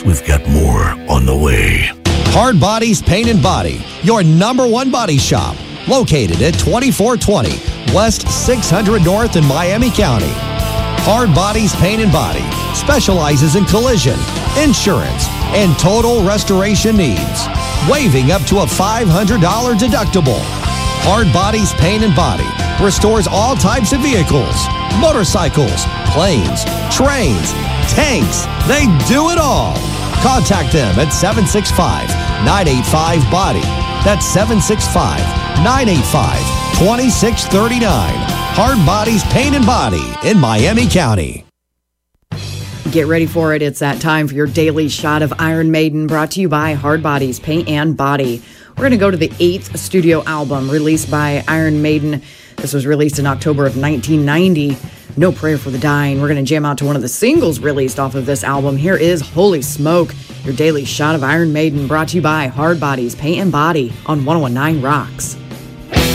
Plus, we've got more on the way. Hard Bodies Paint and Body, your number one body shop, located at 2420 West 600 North in Miami County. Hard Bodies Paint and Body specializes in collision, insurance, and total restoration needs, waiving up to a $500 deductible. Hard Bodies Paint and Body restores all types of vehicles, motorcycles, planes, trains, tanks. They do it all. Contact them at 765-985-BODY. That's 765-985-2639. Hard Bodies Paint and Body in Miami County. Get ready for it. It's that time for your daily shot of Iron Maiden, brought to you by Hard Bodies Paint and Body. We're going to go to the 8th studio album released by Iron Maiden. This was released in October of 1990. No Prayer for the Dying. We're going to jam out to one of the singles released off of this album. Here is Holy Smoke, your daily shot of Iron Maiden, brought to you by Hard Bodies Paint and Body on 101.9 Rocks.